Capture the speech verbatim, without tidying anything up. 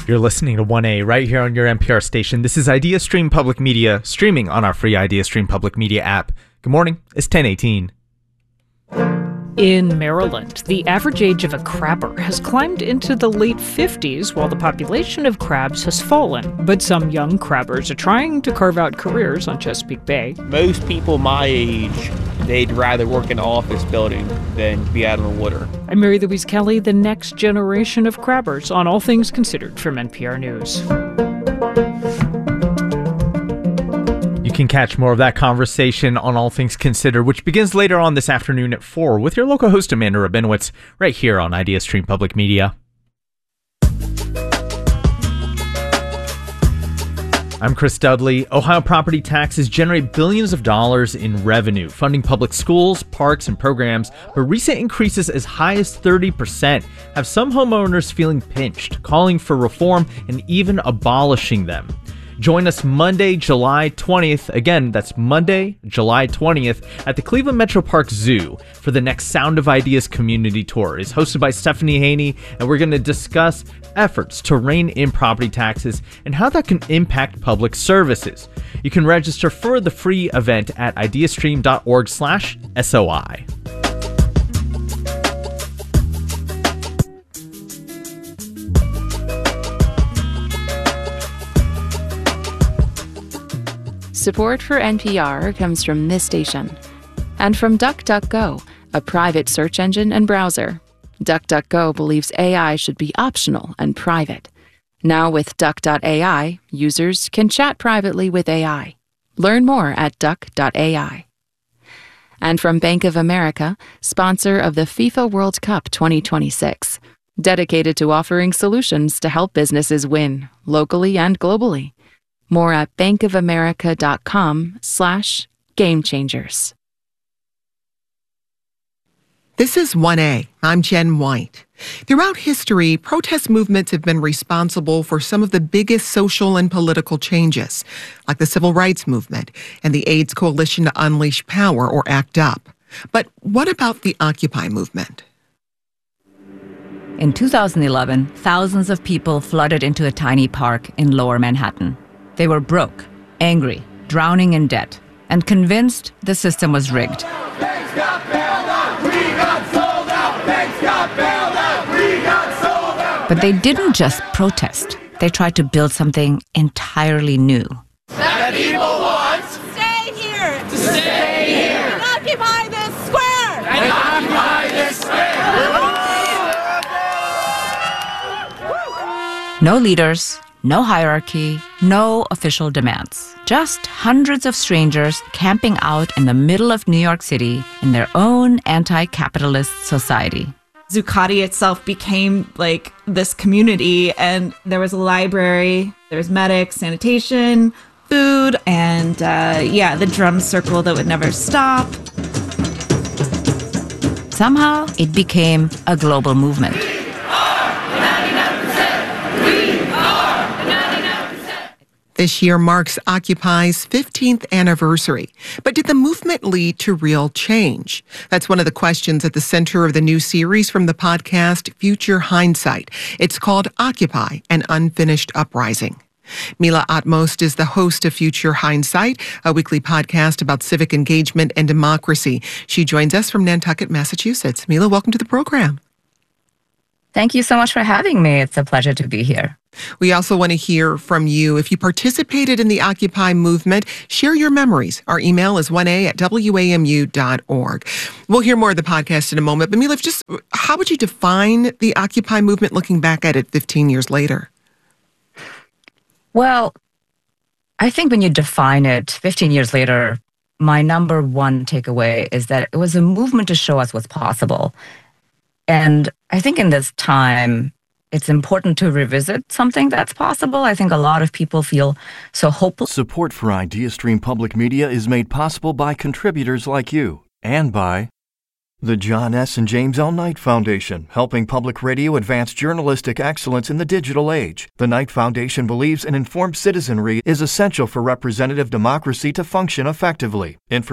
You're listening to one A right here on your N P R station. This is IdeaStream Public Media, streaming on our free IdeaStream Public Media app. Good morning. It's ten eighteen. In Maryland, the average age of a crabber has climbed into the late fifties while the population of crabs has fallen. But some young crabbers are trying to carve out careers on Chesapeake Bay. Most people my age, they'd rather work in an office building than be out on the water. I'm Mary Louise Kelly, the next generation of crabbers on All Things Considered from N P R News. You can catch more of that conversation on All Things Considered, which begins later on this afternoon at four with your local host Amanda Rabinowitz right here on IdeaStream Public Media. I'm Chris Dudley. Ohio property taxes generate billions of dollars in revenue, funding public schools, parks, and programs, but recent increases as high as thirty percent have some homeowners feeling pinched, calling for reform and even abolishing them. Join us Monday, July twentieth. Again, that's Monday, July twentieth at the Cleveland Metro Park Zoo for the next Sound of Ideas community tour. It's hosted by Stephanie Haney, and we're going to discuss efforts to rein in property taxes and how that can impact public services. You can register for the free event at ideastream.org slash SOI. Support for N P R comes from this station and from DuckDuckGo, a private search engine and browser. DuckDuckGo believes A I should be optional and private. Now with Duck dot A I, users can chat privately with A I. Learn more at Duck dot A I. And from Bank of America, sponsor of the FIFA World Cup twenty twenty-six, dedicated to offering solutions to help businesses win, locally and globally. More at bankofamerica.com slash game changers. This is one A. I'm Jen White. Throughout history, protest movements have been responsible for some of the biggest social and political changes, like the Civil Rights Movement and the AIDS Coalition to Unleash Power, or ACT UP. But what about the Occupy movement? In two thousand eleven, thousands of people flooded into a tiny park in Lower Manhattan. They were broke, angry, drowning in debt, and convinced the system was rigged. Banks got bailed out, we got sold out. Banks got bailed out, we got sold out. But they didn't just protest. They tried to build something entirely new. That people want to stay here. To stay here. And occupy this square. And occupy this square. No leaders. No hierarchy, no official demands. Just hundreds of strangers camping out in the middle of New York City in their own anti-capitalist society. Zuccotti itself became like this community, and there was a library, there was medics, sanitation, food, and uh, yeah, the drum circle that would never stop. Somehow, it became a global movement. This year marks Occupy's fifteenth anniversary. But did the movement lead to real change? That's one of the questions at the center of the new series from the podcast Future Hindsight. It's called Occupy, an Unfinished Uprising. Mila Atmost is the host of Future Hindsight, a weekly podcast about civic engagement and democracy. She joins us from Nantucket, Massachusetts. Mila, welcome to the program. Thank you so much for having me. It's a pleasure to be here. We also want to hear from you. If you participated in the Occupy movement, share your memories. Our email is one a at w a m u dot org. We'll hear more of the podcast in a moment. But Mila, just how would you define the Occupy movement looking back at it fifteen years later? Well, I think when you define it fifteen years later, my number one takeaway is that it was a movement to show us what's possible. And I think in this time, it's important to revisit something that's possible. I think a lot of people feel so hopeless. Support for IdeaStream Public Media is made possible by contributors like you and by the John S. and James L. Knight Foundation, helping public radio advance journalistic excellence in the digital age. The Knight Foundation believes an informed citizenry is essential for representative democracy to function effectively. Infor-